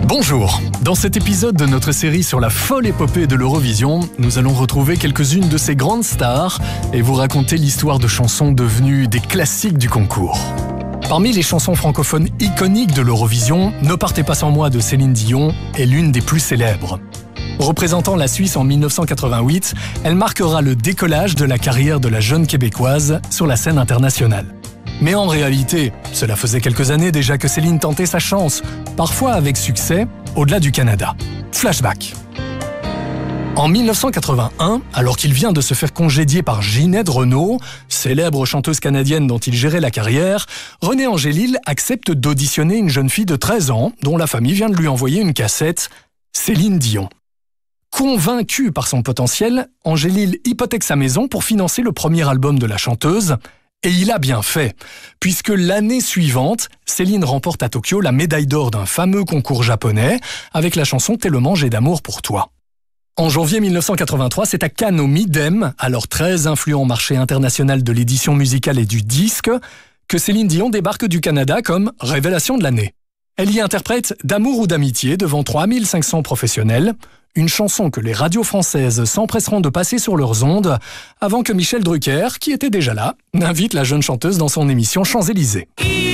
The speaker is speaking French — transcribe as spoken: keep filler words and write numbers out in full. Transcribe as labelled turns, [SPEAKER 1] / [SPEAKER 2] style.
[SPEAKER 1] Bonjour. Dans cet épisode de notre série sur la folle épopée de l'Eurovision, nous allons retrouver quelques-unes de ces grandes stars et vous raconter l'histoire de chansons devenues des classiques du concours. Parmi les chansons francophones iconiques de l'Eurovision, Ne partez pas sans moi de Céline Dion est l'une des plus célèbres. Représentant la Suisse en mille neuf cent quatre-vingt-huit, elle marquera le décollage de la carrière de la jeune Québécoise sur la scène internationale. Mais en réalité, cela faisait quelques années déjà que Céline tentait sa chance, parfois avec succès, au-delà du Canada. Flashback. En mille neuf cent quatre-vingt-un, alors qu'il vient de se faire congédier par Ginette Renault, célèbre chanteuse canadienne dont il gérait la carrière, René Angélil accepte d'auditionner une jeune fille de treize ans, dont la famille vient de lui envoyer une cassette, Céline Dion. Convaincu par son potentiel, Angélil hypothèque sa maison pour financer le premier album de la chanteuse. Et il a bien fait, puisque l'année suivante, Céline remporte à Tokyo la médaille d'or d'un fameux concours japonais avec la chanson Tellement j'ai d'amour pour toi. En janvier mille neuf cent quatre-vingt-trois, c'est à Cannes au Midem, alors très influent marché international de l'édition musicale et du disque, que Céline Dion débarque du Canada comme révélation de l'année. Elle y interprète D'amour ou d'amitié devant trois mille cinq cents professionnels, une chanson que les radios françaises s'empresseront de passer sur leurs ondes avant que Michel Drucker, qui était déjà là, n'invite la jeune chanteuse dans son émission Champs-Élysées.